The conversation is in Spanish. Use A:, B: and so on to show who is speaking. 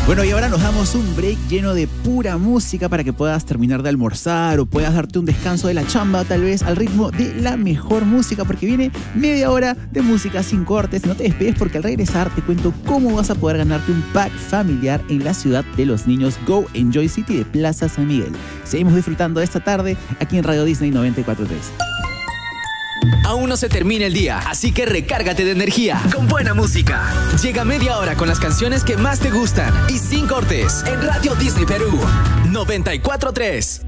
A: Bueno, y ahora nos damos un break lleno de pura música para que puedas terminar de almorzar o puedas darte un descanso de la chamba, tal vez al ritmo de la mejor música, porque viene media hora de música sin cortes. No te despegues porque al regresar te cuento cómo vas a poder ganarte un pack familiar en la ciudad de los niños Go Enjoy City de Plaza San Miguel. Seguimos disfrutando de esta tarde aquí en Radio Disney 94.3.
B: Aún no se termina el día, así que recárgate de energía con buena música. Llega media hora con las canciones que más te gustan y sin cortes en Radio Disney Perú 94.3.